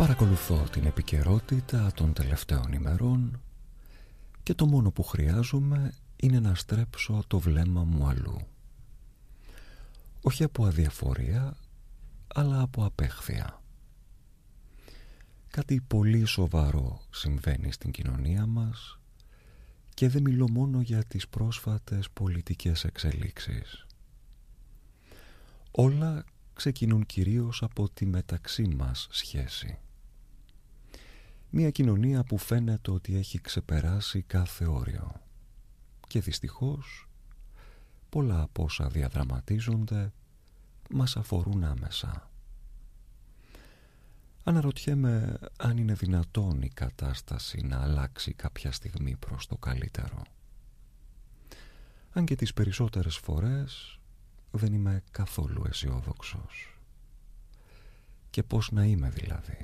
Παρακολουθώ την επικαιρότητα των τελευταίων ημερών και το μόνο που χρειάζομαι είναι να στρέψω το βλέμμα μου αλλού. Όχι από αδιαφορία, αλλά από απέχθεια. Κάτι πολύ σοβαρό συμβαίνει στην κοινωνία μας και δεν μιλώ μόνο για τις πρόσφατες πολιτικές εξελίξεις. Όλα ξεκινούν κυρίως από τη μεταξύ μας σχέση. Μια κοινωνία που φαίνεται ότι έχει ξεπεράσει κάθε όριο. Και δυστυχώς πολλά από όσα διαδραματίζονται μας αφορούν άμεσα. Αναρωτιέμαι αν είναι δυνατόν η κατάσταση να αλλάξει κάποια στιγμή προς το καλύτερο. Αν και τις περισσότερες φορές δεν είμαι καθόλου αισιόδοξος. Και πώς να είμαι δηλαδή?